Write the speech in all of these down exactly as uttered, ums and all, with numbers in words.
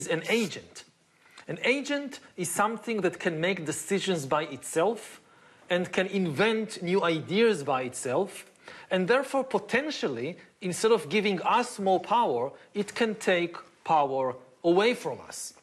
an agent. An agent is something that can make decisions by itself and can invent new ideas by itself, and therefore potentially, instead of giving us more power, it can take power away from us.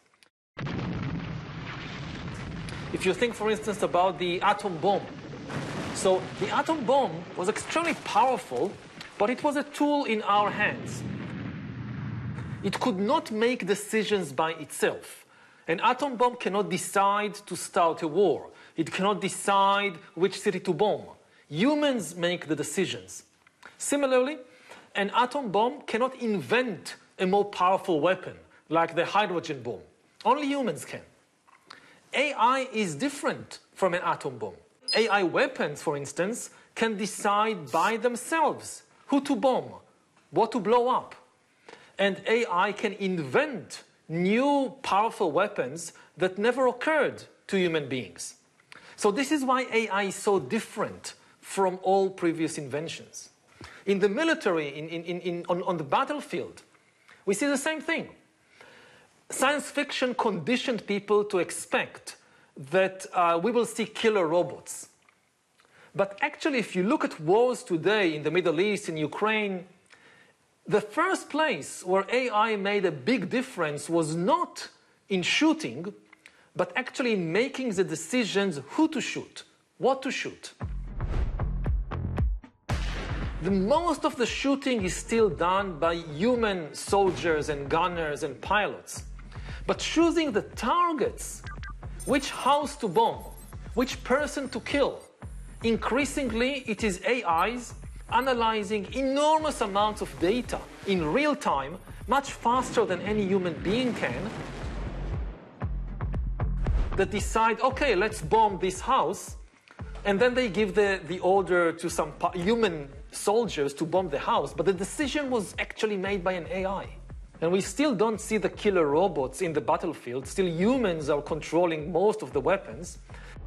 If you think, for instance, about the atom bomb. So the atom bomb was extremely powerful, but it was a tool in our hands. It could not make decisions by itself. An atom bomb cannot decide to start a war. It cannot decide which city to bomb. Humans make the decisions. Similarly, an atom bomb cannot invent a more powerful weapon, like the hydrogen bomb. Only humans can. A I is different from an atom bomb. A I weapons, for instance, can decide by themselves who to bomb, what to blow up. And A I can invent new powerful weapons that never occurred to human beings. So this is why A I is so different from all previous inventions. In the military, in, in, in, on, on the battlefield, we see the same thing. Science fiction conditioned people to expect that uh, we will see killer robots. But actually, if you look at wars today in the Middle East, in Ukraine, the first place where A I made a big difference was not in shooting, but actually in making the decisions who to shoot, what to shoot. The most of the shooting is still done by human soldiers and gunners and pilots. But choosing the targets, which house to bomb, which person to kill, increasingly it is A Is analyzing enormous amounts of data in real time, much faster than any human being can, that decide, okay, let's bomb this house, and then they give the, the order to some human soldiers to bomb the house, but the decision was actually made by an A I. And we still don't see the killer robots in the battlefield. Still humans are controlling most of the weapons.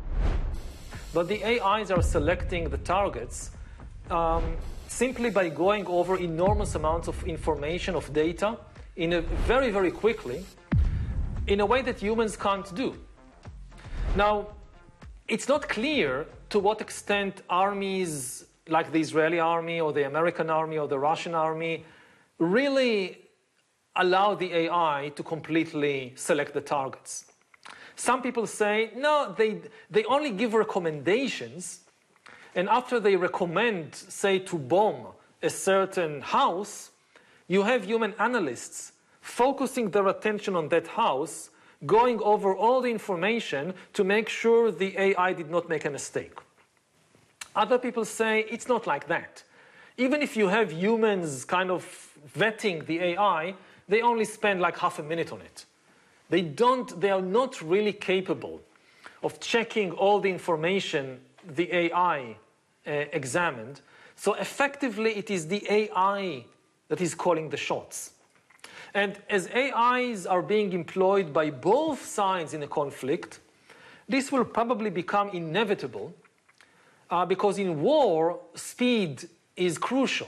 But the A Is are selecting the targets um, simply by going over enormous amounts of information, of data, in a very, very quickly, in a way that humans can't do. Now, it's not clear to what extent armies like the Israeli army or the American army or the Russian army really allow the A I to completely select the targets. Some people say, no, they, they only give recommendations, and after they recommend, say, to bomb a certain house, you have human analysts focusing their attention on that house, going over all the information to make sure the A I did not make a mistake. Other people say it's not like that. Even if you have humans kind of vetting the A I, they only spend like half a minute on it. They don't, they are not really capable of checking all the information the A I uh, examined. So effectively, it is the A I that is calling the shots. And as A Is are being employed by both sides in a conflict, this will probably become inevitable uh, because in war, speed is crucial.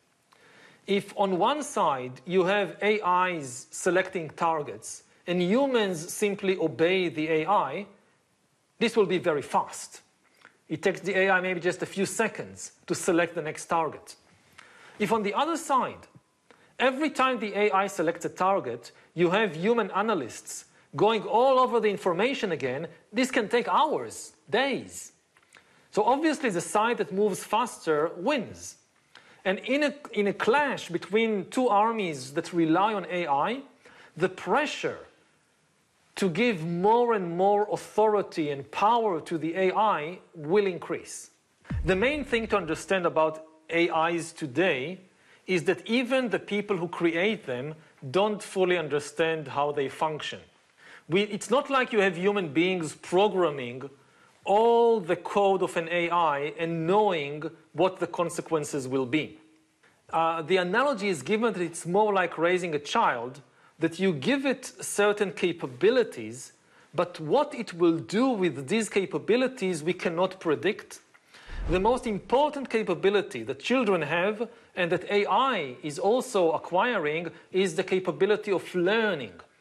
If on one side you have A Is selecting targets and humans simply obey the A I, this will be very fast. It takes the A I maybe just a few seconds to select the next target. If on the other side, every time the A I selects a target, you have human analysts going all over the information again, this can take hours, days. So obviously the side that moves faster wins. And in a, in a clash between two armies that rely on A I, the pressure to give more and more authority and power to the A I will increase. The main thing to understand about A Is today is that even the people who create them don't fully understand how they function. We, it's not like you have human beings programming all the code of an A I and knowing what the consequences will be. Uh, the analogy is given that it's more like raising a child, that you give it certain capabilities, but what it will do with these capabilities we cannot predict. The most important capability that children have and that A I is also acquiring is the capability of learning.